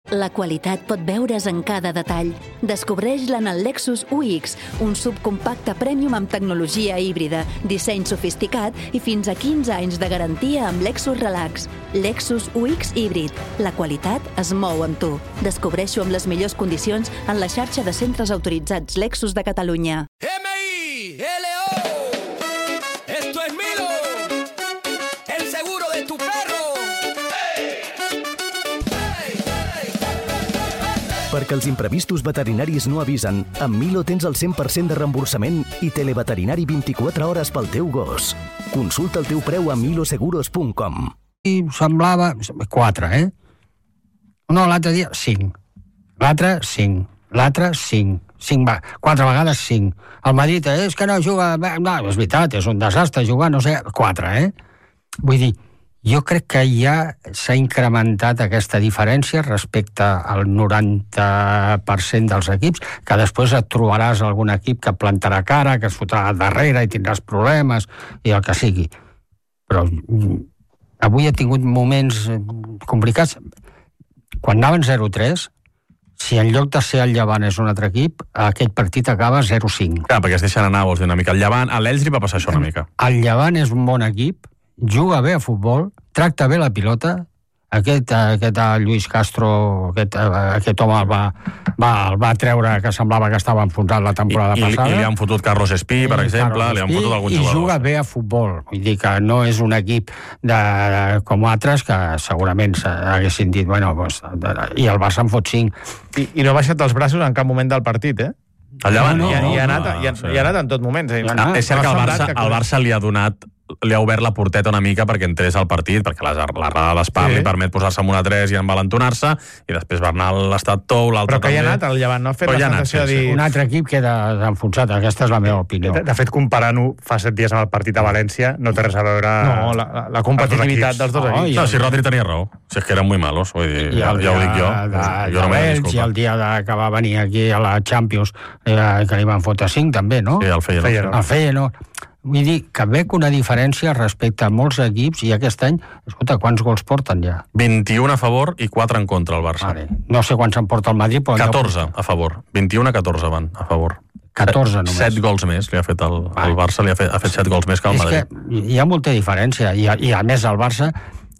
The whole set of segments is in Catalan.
La qualitat pot veure's en cada detall. Descobreix-la en el Lexus UX, un subcompacte premium amb tecnologia híbrida, disseny sofisticat i fins a 15 anys de garantia amb Lexus Relax. Lexus UX híbrid. La qualitat es mou amb tu. Descobreix-ho amb les millors condicions en la xarxa de centres autoritzats Lexus de Catalunya. M-I-L-O. Esto es Milo. El seguro de tu perro. Perquè els imprevistos veterinaris no avisen, amb Milo tens el 100% de reemborsament i televeterinari 24 hores pel teu gos. Consulta el teu preu a miloseguros.com. I semblava... 4, No, l'altre dia, 5. L'altre, 5. L'altre, 5. 4 vegades 5. El Madrid, és que no juga... No, és veritat, és un desastre jugar, no sé... 4, Vull dir, jo crec que ja s'ha incrementat aquesta diferència respecte al 90% dels equips, que després et trobaràs algun equip que plantarà cara, que es fotrà darrere i tindràs problemes, i el que sigui. Però avui he tingut moments complicats. Quan anaven 0-3, si en lloc de ser el Llevant és un altre equip, aquell partit acaba 0-5. Clar, perquè es deixen anar, vols dir una mica. El Llevant, a l'Ells li va passar això una mica. El Llevant és un bon equip, juga bé a futbol, tracta bé la pilota. Aquest Lluís Castro, aquest home el va treure, que semblava que estava enfonsat la temporada passada. I li han fotut Carlos Espí, per exemple, li han fotut alguns jugadors. I juga bé a futbol. Vull dir que no és un equip com altres que segurament haguessin dit, bueno, pues, i el Barça en fot 5. I no ha baixat els braços en cap moment del partit, El Llevant, I ha anat en tot moment. És cert que el Barça li ha obert la porteta una mica perquè entrés al partit, perquè la rada de l'Espart li permet posar-se amb 1-3 i envalentonar-se, i després Bernal ha estat tou, l'altre també. Però que hi ha anat el Llevant, no ha fet la sensació de dir... Un altre equip queda enfonsat, aquesta és la meva opinió. De fet, comparant-ho fa 7 dies amb el partit a València, no té res a veure... No, la competitivitat dels dos equips. No, si Rodri tenia raó, si és que eren muy malos, vull dir, ja ho dic jo. Jo no m'he disculpat. I el dia que va venir aquí a la Champions, que li van fotre 5 també, no? Sí, el Feyenoord. Vull dir que veig una diferència respecte a molts equips, i aquest any, escolta, quants gols porten ja? 21 a favor i 4 en contra el Barça. Vale. No sé quants en porta el Madrid, però... 14 a favor. 21 a 14 van a favor. 14 només. 7 gols més li ha fet el Barça, li ha fet 7 gols més que el Madrid. És que hi ha molta diferència, i a més el Barça,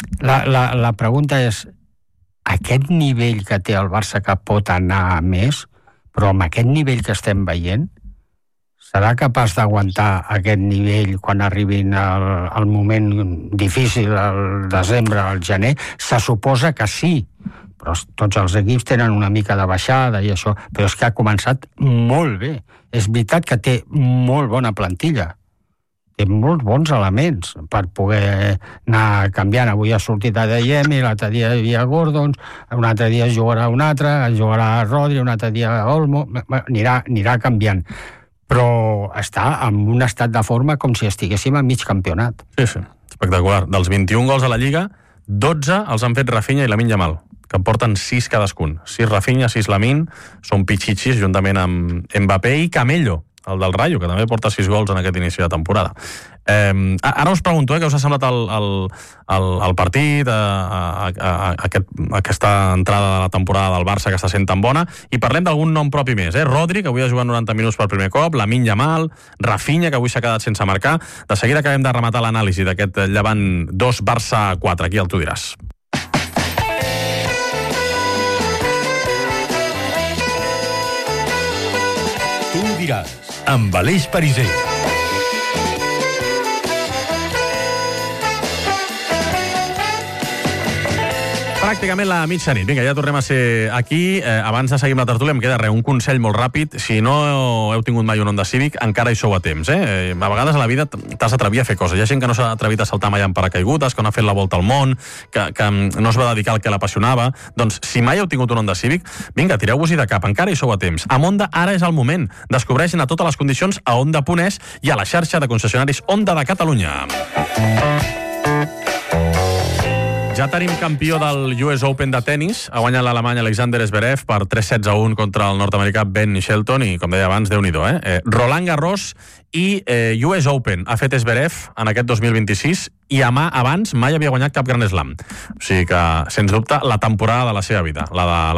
la pregunta és, aquest nivell que té el Barça que pot anar a més, però amb aquest nivell que estem veient, serà capaç d'aguantar aquest nivell quan arribin al moment difícil, al desembre, al gener? Se suposa que sí, però tots els equips tenen una mica de baixada i això, però és que ha començat molt bé. És veritat que té molt bona plantilla, té molts bons elements per poder anar canviant. Avui ha sortit a Deyemi, l'altre dia hi havia Gordons, un altre dia jugarà un altre, jugarà Rodri, un altre dia Olmo, anirà canviant. Però està en un estat de forma com si estiguéssim a mig campionat. Sí, espectacular. Dels 21 gols a la Lliga, 12 els han fet Rafinha i Lamine Yamal, que en porten 6 cadascun. 6 Rafinha, 6 Lamine, són pitxitxis juntament amb Mbappé i Camello, el del Rayo, que també porta 6 gols en aquest inici de temporada. Ara us pregunto, què us ha semblat el partit, aquesta entrada de la temporada del Barça que està sent tan bona, i parlem d'algun nom propi més. Rodri, que avui ha jugat 90 minuts per primer cop, Lamine Yamal, Rafinha, que avui s'ha quedat sense marcar. De seguida acabem de rematar l'anàlisi d'aquest Llevant 2, Barça 4. Aquí el Tu diràs. Tu diràs, amb Aleix Pariser. Pràcticament la mitjanit. Vinga, ja tornem a ser aquí. Abans de seguir amb la tertúlia em queda un consell molt ràpid. Si no heu tingut mai un Honda Civic, encara hi sou a temps. A vegades a la vida t'has d'atrevir a fer coses. Hi ha gent que no s'ha atrevit a saltar mai en paracaigudes, que no ha fet la volta al món, que no es va dedicar al que l'apassionava. Doncs, si mai heu tingut un Honda Civic, vinga, tireu-vos-hi de cap. Encara hi sou a temps. Amb Honda ara és el moment. Descobreixen a totes les condicions a Honda.es i a la xarxa de concessionaris Honda de Catalunya. Ja tenim campió del US Open de tennis. Ha guanyat l'alemany Alexander Zverev per 3-1 contra el nord-americà Ben Shelton i, com deia abans, Déu-n'hi-do, Roland Garros i US Open ha fet Zverev en aquest 2026 i abans mai havia guanyat cap Grand Slam. O sigui que, sens dubte, la temporada de la seva vida, la de